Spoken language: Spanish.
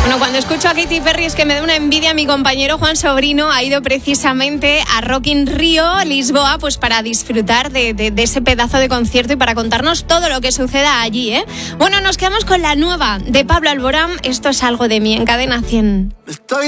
Bueno, cuando escucho a Katy Perry es que me da una envidia. Mi compañero Juan Sobrino ha ido precisamente a Rock in Rio, Lisboa, pues para disfrutar de ese pedazo de concierto y para contarnos todo lo que suceda allí, ¿eh? Bueno, nos quedamos con la nueva de Pablo Alborán. Esto es algo de mí en Cadena 100. Estoy